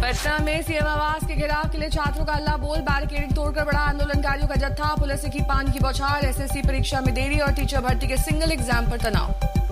पटना में सीएम आवास के घेराव के लिए छात्रों का हल्ला बोल, बैरिकेडिंग तोड़कर बढ़ा आंदोलनकारियों का जत्था, पुलिस ने की पान की बौछार, एसएससी परीक्षा में देरी और टीचर भर्ती के सिंगल एग्जाम पर तनाव।